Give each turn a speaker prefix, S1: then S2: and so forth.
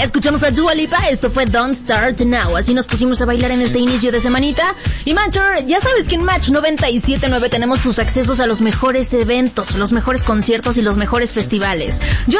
S1: Escuchamos a Dua Lipa, esto fue Don't Start Now. Así nos pusimos a bailar en este inicio de semanita. Y Matcher, ya sabes que en Match 97.9 tenemos tus accesos a los mejores eventos, los mejores conciertos y los mejores festivales. Yo